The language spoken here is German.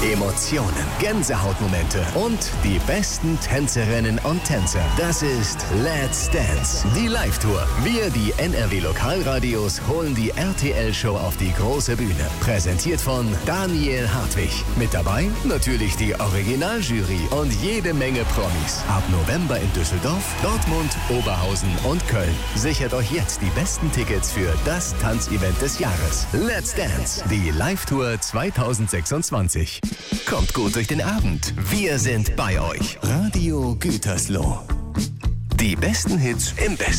Emotionen, Gänsehautmomente und die besten Tänzerinnen und Tänzer. Das ist Let's Dance, die Live-Tour. Wir, die NRW-Lokalradios, holen die RTL-Show auf die große Bühne. Präsentiert von Daniel Hartwig. Mit dabei natürlich die Originaljury und jede Menge Promis. Ab November in Düsseldorf, Dortmund, Oberhausen und Köln. Sichert euch jetzt die besten Tickets für das Tanzevent des Jahres. Let's Dance, die Live-Tour 2026. Kommt gut durch den Abend. Wir sind bei euch. Radio Gütersloh. Die besten Hits im besten